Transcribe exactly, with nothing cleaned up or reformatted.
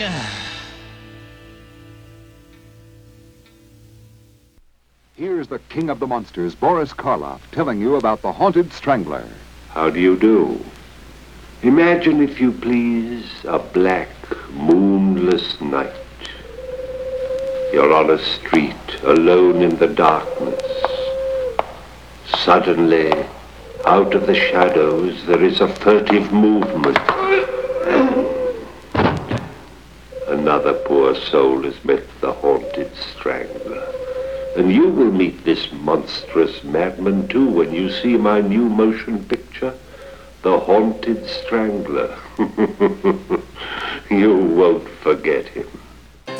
Here's the king of the monsters, Boris Karloff, telling you about the Haunted Strangler. How do you do? Imagine, if you please, a black, moonless night. You're on a street, alone in the darkness. Suddenly, out of the shadows, there is a furtive movement. Another poor soul has met the Haunted Strangler. And you will meet this monstrous madman, too, when you see my new motion picture, The Haunted Strangler. You won't forget him.